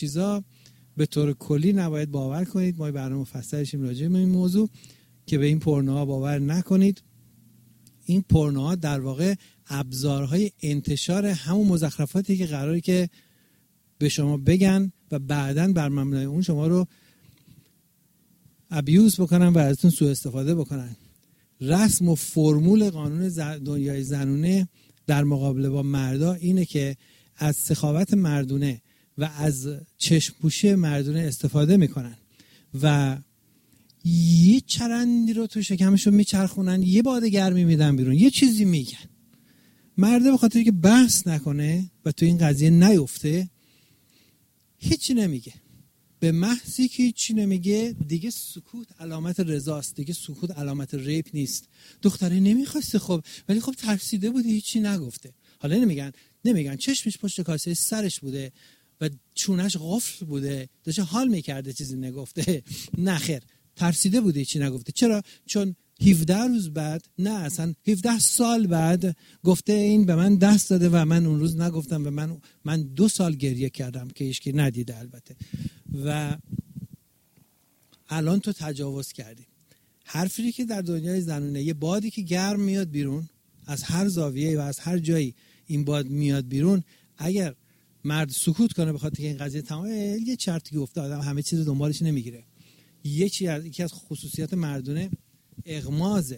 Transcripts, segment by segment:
چیزا به طور کلی نباید باور کنید. ما برنامه مفصلشیم راجع به این موضوع که به این پورنوها باور نکنید. این پورنوها در واقع ابزارهای انتشار همون مزخرفاتی که قراره که به شما بگن و بعداً بر مبنای اون شما رو ابیوز بکنن و ازتون سوء استفاده بکنن. رسم و فرمول قانون دنیای زنونه در مقابله با مردا اینه که از سخاوت مردونه و از چشم پوشی مردونه استفاده میکنن و یه چرندی رو تو شکمشون میچرخونن، یه باد گرمی میدن بیرون، یه چیزی میگن. مرده به خاطر که بحث نکنه و تو این قضیه نیفته هیچی نمیگه. به محضی که هیچی نمیگه دیگه سکوت علامت رضاست، دیگه سکوت علامت ریپ نیست. دختره نمیخواسته خب، ولی خب ترسیده بوده هیچی نگفته. حالا نمیگن چشمش پشت کاسه سرش بوده و چونش قفل بوده، داشته حال میکرده چیزی نگفته. نه خیر، ترسیده بوده هیچی نگفته. چرا؟ چون 17 روز بعد، نه اصلا 17 سال بعد گفته این به من دست داده و من اون روز نگفتم و من 2 سال گریه کردم که هیچکی ندیده البته. و الان تو تجاوز کردی. حرفی که در دنیای زنونه، یه بادی که گرم میاد بیرون از هر زاویه و از هر جایی این باد میاد بیرون، اگر مرد سکوت کنه به خاطر که این قضیه تمام، یه چرتی گفته آدم همه چیز دنبالش نمیگیره. یکی از خصوصیات مردونه اغمازه،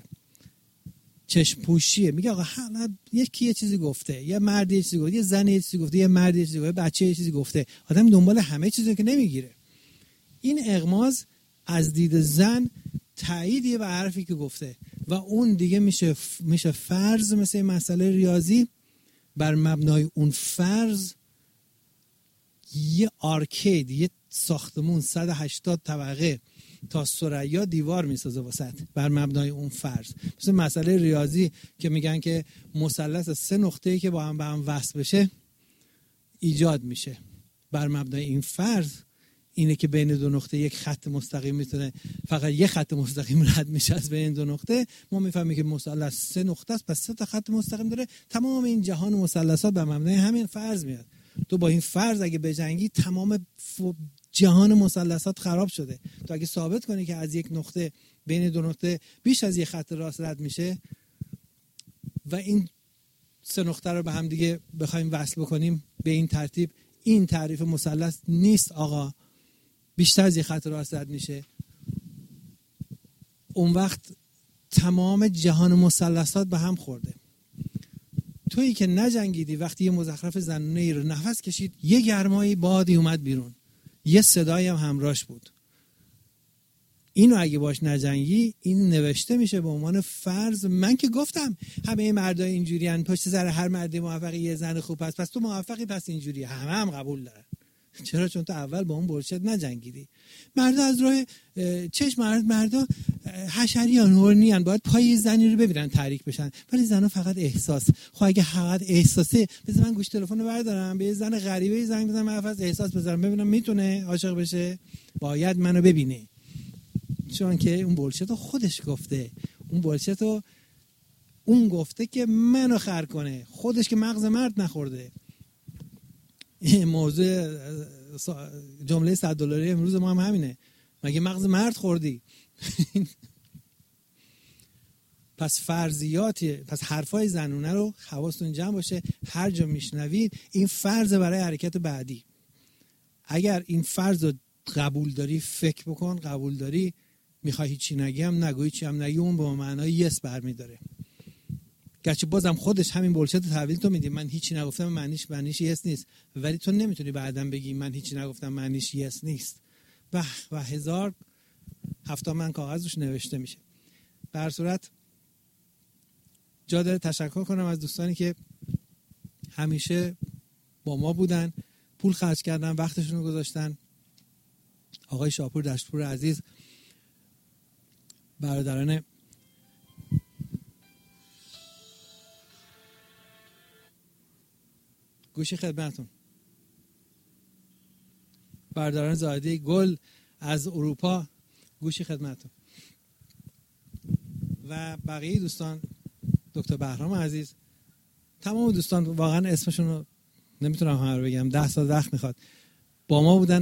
چشم پوشیه. میگه آقا یکی یه چیزی گفته، یه مرد یه چیزی گفته، یه زن یه چیزی گفته، یه مرد یه چیزی گفته، بچه یه چیزی گفته. آدم دنبال همه چیزی که نمیگیره. این اغماز از دید زن تاییدیه به حرفی که گفته و اون دیگه میشه فرض، مثل مسئله ریاضی. بر مبنای اون فرض یه آرکید، یه ساختمون 180 طبقه تا ثریا دیوار میسازه وسط بر مبنای اون فرض. مثل مسئله ریاضی که میگن که مثلث 3 نقطه‌ای که با هم به هم وصل بشه ایجاد میشه. بر مبنای این فرض اینه که بین 2 نقطه یک خط مستقیم میتونه، فقط یک خط مستقیم رد میشه از بین 2 نقطه. ما میفهمیم که مثلث 3 نقطه است، پس 3 تا خط مستقیم داره. تمام این جهان مثلثات بر مبنای همین فرض میاد. تو با این فرض اگه بجنگی تمام جهان مثلثات خراب شده. تو اگه ثابت کنی که از یک نقطه بین 2 نقطه بیش از یک خط راست رد میشه و این 3 نقطه رو به هم دیگه بخوایم وصل بکنیم به این ترتیب، این تعریف مثلث نیست آقا، بیشتر از یک خط راست رد میشه، اون وقت تمام جهان مثلثات به هم خورده. تویی که نجنگیدی، وقتی یه مزخرف زنونه رو نفس کشید، یه گرمایی بادی اومد بیرون، یه صدایی هم همراهش بود. اینو اگه باش نجنگی، این نوشته میشه به عنوان فرض. من که گفتم همه مردا اینجوریان، پشت سر هر مردی موفقی یه زن خوب هست، پس تو موفقی، پس اینجوری هم قبول دارن. چرا؟ چون تو اول با اون برشت نجنگیدی. مردا از راه چشم، مردا حشریان، هورنیان، باید پای زنی رو ببینن تحریک بشن، ولی زنا فقط احساس. خب اگه فقط احساسه، بذار من گوش تلفن رو بردارم به یه زن غریبه زنگ بزنم، من از احساس بزنم ببینم میتونه عاشق بشه. باید منو ببینه، چون که اون برشت خودش گفته. اون برشت اون گفته که منو خر کنه، خودش که مغز مرد نخورده. این موضوع جمله $100 امروز ما هم همینه، مگه مغز مرد خوردی؟ پس فرضیاتی، پس حرفای زنونه رو حواستون جمع باشه. هر جا میشنوید این فرض برای حرکت بعدی. اگر این فرض رو قبول داری فکر بکن، قبول داری میخوای هیچی نگی هم نگوی، چی هم نگی، اون با معنای یس برمیداره. گرچه بازم خودش همین بولشت تحویل تو میدی، من هیچی نگفتم معنیش یس نیست، ولی تو نمیتونی بعداً بگی من هیچی نگفتم معنیش یس نیست. و 1070 من کاغذ روش نوشته میشه. به هر صورت جا داره تشکر کنم از دوستانی که همیشه با ما بودن، پول خرج کردن، وقتشون رو گذاشتن. آقای شاپور دشتپور عزیز، برادران گوشی خدمتون، برادران زاهدی گل از اروپا، گوشی خدمتون، و بقیه دوستان، دکتر بهرام عزیز، تمام دوستان. واقعا اسمشون رو نمیتونم همه رو بگم، 10 سال وقت میخواد. با ما بودن.